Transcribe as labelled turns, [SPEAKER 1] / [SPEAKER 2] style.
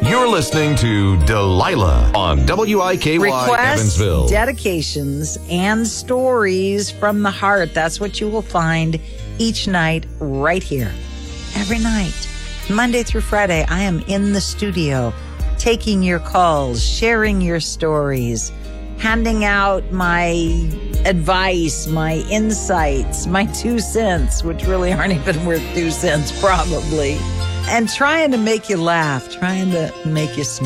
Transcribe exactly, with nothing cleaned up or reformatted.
[SPEAKER 1] You're listening to Delilah on W I K Y
[SPEAKER 2] Requests,
[SPEAKER 1] Evansville.
[SPEAKER 2] dedications, and stories from the heart. That's what you will find each night right here. Every night, Monday through Friday, I am in the studio taking your calls, sharing your stories, handing out my advice, my insights, my two cents, which really aren't even worth two cents probably, and trying to make you laugh, trying to make you smile.